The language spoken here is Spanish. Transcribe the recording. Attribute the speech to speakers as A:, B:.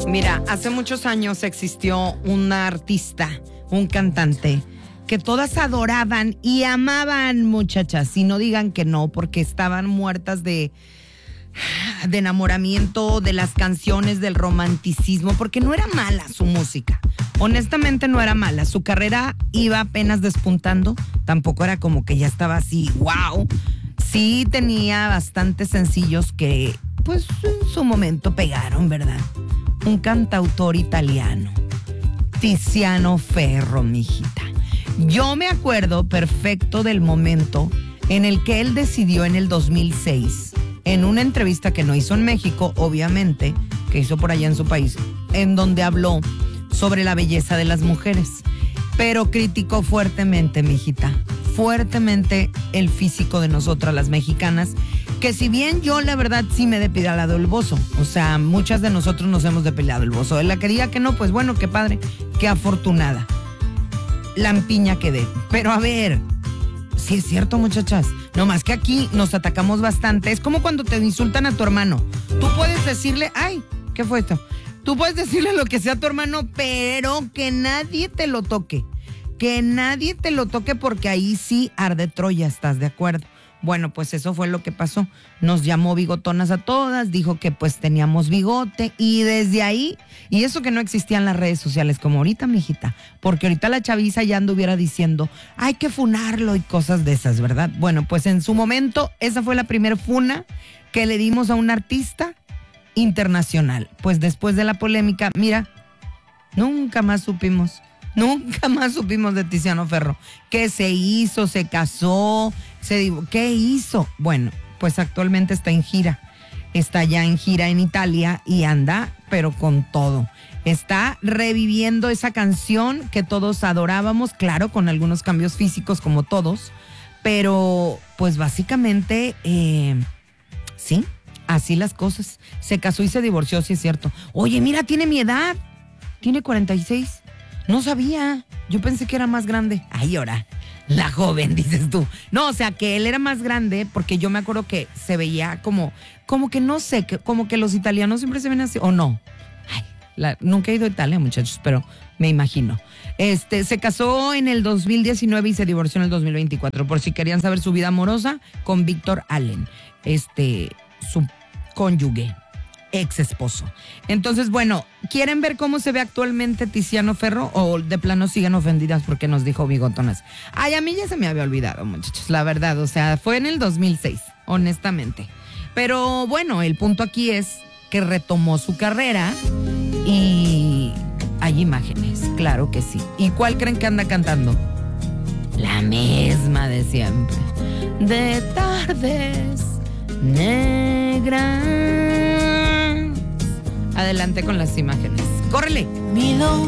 A: Mira, hace muchos años existió una artista, un cantante, que todas adoraban y amaban, muchachas. Y no digan que no, porque estaban muertas de enamoramiento, de las canciones, del romanticismo, porque no era mala su música. Honestamente no era mala. Su carrera iba apenas despuntando. Tampoco era como que ya estaba así, wow. Sí tenía bastantes sencillos que, pues, en su momento pegaron, ¿verdad? Un cantautor italiano, Tiziano Ferro, mijita. Yo me acuerdo perfecto del momento en el que él decidió en el 2006, en una entrevista que no hizo en México, obviamente, que hizo por allá en su país, en donde habló sobre la belleza de las mujeres, pero criticó fuertemente, mijita, fuertemente el físico de nosotras las mexicanas, que si bien yo la verdad sí me he depilado el bozo, o sea, muchas de nosotros nos hemos depilado el bozo. Él la que diga que no, pues bueno, qué padre, qué afortunada. Lampiña quedé. Pero a ver, sí es cierto, muchachas, nomás que aquí nos atacamos bastante. Es como cuando te insultan a tu hermano. Tú puedes decirle, ay, ¿qué fue esto? Tú puedes decirle lo que sea a tu hermano, pero que nadie te lo toque. Que nadie te lo toque, porque ahí sí arde Troya, ¿estás de acuerdo? Bueno, pues eso fue lo que pasó. Nos llamó bigotonas a todas, dijo que pues teníamos bigote, y desde ahí, y eso que no existían las redes sociales como ahorita, mijita, porque ahorita la chaviza ya anduviera diciendo, hay que funarlo y cosas de esas, ¿verdad? Bueno, pues en su momento, esa fue la primera funa que le dimos a un artista internacional. Pues después de la polémica, mira, nunca más supimos de Tiziano Ferro. ¿Qué se hizo? ¿Se casó? ¿Qué hizo? Bueno, pues actualmente está en gira. Está ya en gira en Italia y anda, pero con todo. Está reviviendo esa canción que todos adorábamos, claro, con algunos cambios físicos como todos, pero pues básicamente, sí, así las cosas. Se casó y se divorció, sí es cierto. Oye, mira, tiene mi edad. Tiene 46. No sabía, yo pensé que era más grande. Ay, ahora, la joven, dices tú. No, o sea, que él era más grande, porque yo me acuerdo que se veía como que no sé, como que los italianos siempre se ven así, ¿o no? Ay, nunca he ido a Italia, muchachos, pero me imagino. Se casó en el 2019 y se divorció en el 2024, por si querían saber su vida amorosa, con Víctor Allen, su cónyuge, ex esposo. Entonces, bueno, ¿quieren ver cómo se ve actualmente Tiziano Ferro o de plano sigan ofendidas porque nos dijo bigotonas? Ay, a mí ya se me había olvidado, muchachos, la verdad, o sea, fue en el 2006, honestamente. Pero bueno, el punto aquí es que retomó su carrera y hay imágenes, claro que sí. ¿Y cuál creen que anda cantando? La misma de siempre. De tardes negras. Adelante con las imágenes. ¡Córrele!